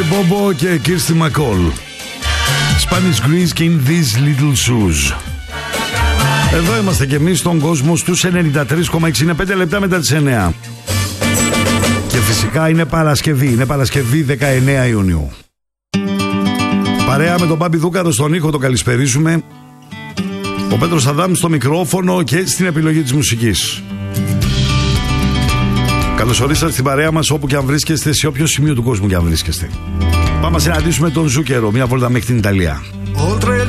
Bobo και Kirsty MacColl. Spanish Grease και In These Little Shoes. Εδώ είμαστε κι εμείς στον κόσμο στους 93,6. Είναι 5 λεπτά μετά τις 9. Και φυσικά είναι Παρασκευή. Είναι Παρασκευή 19 Ιουνίου. Παρέα με τον Μπάμπη Δούκαρο στον ήχο, τον καλησπερίζουμε. Ο Πέτρος Αδάμ στο μικρόφωνο και στην επιλογή της μουσικής. Καλώς ορίσατε στην παρέα μας όπου και αν βρίσκεστε, σε όποιο σημείο του κόσμου και αν βρίσκεστε. Πάμε να συναντήσουμε τον Ζούκερο, μια βόλτα μέχρι την Ιταλία.